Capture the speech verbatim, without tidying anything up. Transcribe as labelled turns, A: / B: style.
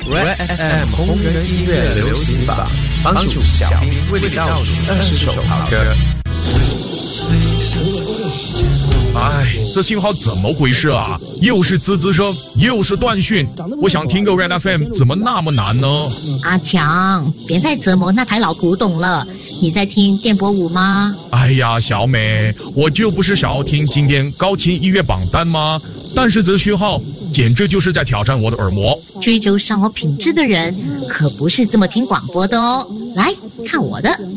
A: Red F M 红人音乐流行榜，帮助小兵为你倒数二十首好歌。
B: 哎，这信号怎么回事啊？又是滋滋声，又是断讯。我想听个 Red F M， 怎么那么难呢？
C: 阿强，别再折磨那台老古董了。你在听电波舞吗？
B: 哎呀，小美，我就不是想要听今天高清音乐榜单吗？但是这讯号简直就是在挑战我的耳膜。
C: 追求生活品质的人可不是这么听广播的哦。来看我的。